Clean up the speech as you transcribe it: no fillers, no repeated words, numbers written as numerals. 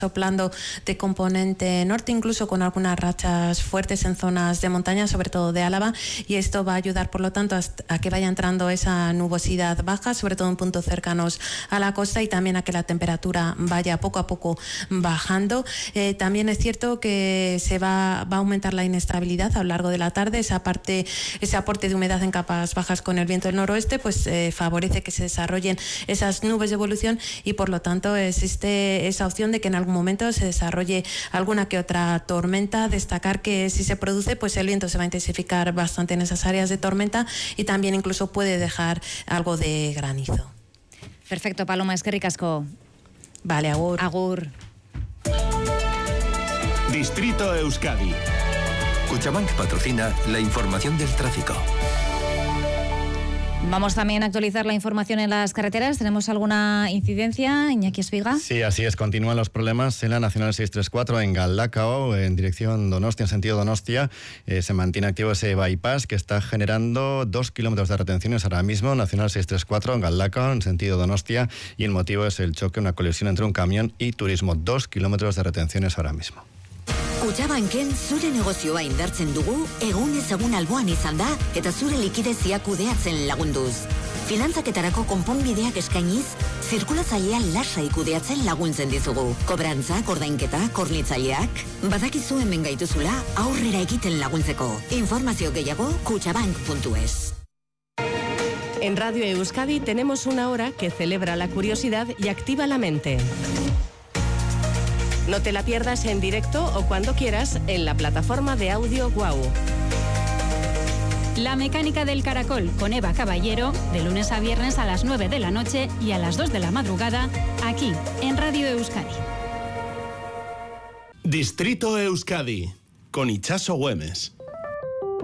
soplando de componente norte, incluso con algunas rachas fuertes en zonas de montaña, sobre todo de Álava, y esto va a ayudar, por lo tanto, a que vaya entrando esa nubosidad baja, sobre todo en puntos cercanos a la costa, y también a que la temperatura vaya poco a poco bajando. También es cierto que se va a aumentar la inestabilidad a lo largo de la tarde. Ese aporte de humedad en capas bajas con el viento del noroeste pues favorece que se desarrollen esas nubes de evolución, y por lo tanto existe esa opción de que en algún momento se desarrolle alguna que otra tormenta. Destacar que si se produce, pues el viento se va a intensificar bastante en esas áreas de tormenta, y también incluso puede dejar algo de granizo. Perfecto, Paloma, eskerrik asko. Vale, agur. Agur. Distrito Euskadi. Cuchabank patrocina la información del tráfico. Vamos también a actualizar la información en las carreteras. ¿Tenemos alguna incidencia, Iñaki Espiga? Sí, así es. Continúan los problemas en la Nacional 634 en Galdakao, en dirección Donostia, en sentido Donostia. Se mantiene activo ese bypass que está generando 2 kilómetros de retenciones ahora mismo. Nacional 634 en Galdakao, en sentido Donostia. Y el motivo es el choque, una colisión entre un camión y turismo. 2 kilómetros de retenciones ahora mismo. Kutxabanken zure negozioa indartzen dugu, egunez egun alboan izan da, eta zure likidezia kudeatzen lagunduz. Finantzaketarako konponbideak eskainiz, zirkulatzailea lasai kudeatzen laguntzen dizugu. Kobrantzak, ordainketak, hornitzaileak, badakizu hemen gaituzula aurrera egiten laguntzeko. Informazio gehiago kutxabank.es. En Radio Euskadi tenemos una hora que celebra la curiosidad y activa la mente. No te la pierdas en directo o cuando quieras en la plataforma de audio Guau. La mecánica del caracol con Eva Caballero, de lunes a viernes a las 9 de la noche y a las 2 de la madrugada, aquí en Radio Euskadi. Distrito Euskadi, con Itxaso Güemes.